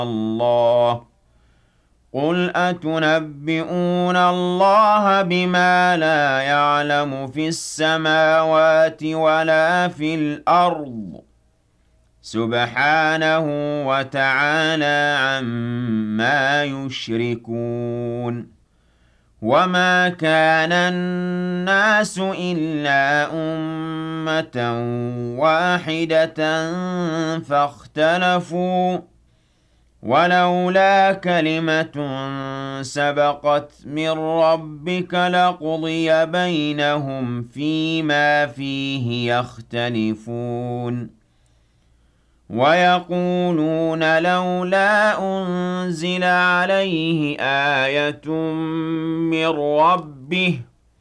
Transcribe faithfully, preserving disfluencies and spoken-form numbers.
اللَّهِ قُلْ أَتُنَبِّئُونَ اللَّهَ بِمَا لَا يَعْلَمُ فِي السَّمَاوَاتِ وَلَا فِي الْأَرْضِ سُبْحَانَهُ وَتَعَالَى عَمَّا يُشْرِكُونَ وَمَا كَانَ النَّاسُ إِلَّا أُمَّةً وَاحِدَةً فَاخْتَلَفُوا وَلَوْلَا كَلِمَةٌ سَبَقَتْ مِن رَّبِّكَ لَقُضِيَ بَيْنَهُمْ فِيمَا فِيهِ يَخْتَلِفُونَ وَيَقُولُونَ لَوْلَا أُنزِلَ عَلَيْهِ آيَةٌ مِّن رَّبِّهِ